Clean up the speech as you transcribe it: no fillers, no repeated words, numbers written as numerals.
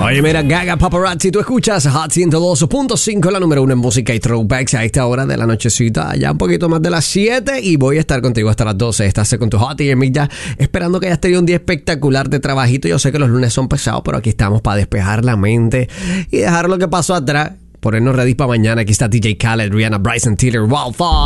Oye, mira, Gaga Paparazzi, tú escuchas Hot 102.5, la número 1 en música y throwbacks a esta hora de la nochecita, ya un poquito más de las 7, y voy a estar contigo hasta las 12. Estás con tu Hot y ya esperando que hayas tenido un día espectacular de trabajito. Yo sé que los lunes son pesados, pero aquí estamos para despejar la mente y dejar lo que pasó atrás, ponernos ready para mañana. Aquí está DJ Khaled, Rihanna, Bryson Tiller, Wild Thought.